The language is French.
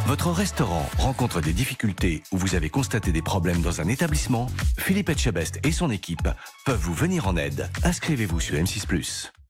Votre restaurant rencontre des difficultés ou vous avez constaté des problèmes dans un établissement? Philippe Etchebest et son équipe peuvent vous venir en aide. Inscrivez-vous sur M6+.